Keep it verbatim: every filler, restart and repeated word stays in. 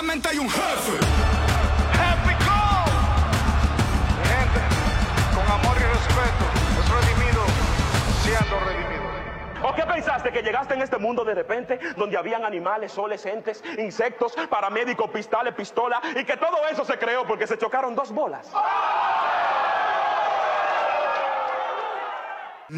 solamente hay un jefe. Happy Go. Mi gente, con amor y respeto, es redimido siendo redimido. ¿O qué pensaste que llegaste en este mundo de repente, donde habían animales, soles, entes, insectos, paramédicos, pistales, pistolas, y que todo eso se creó porque se chocaron dos bolas?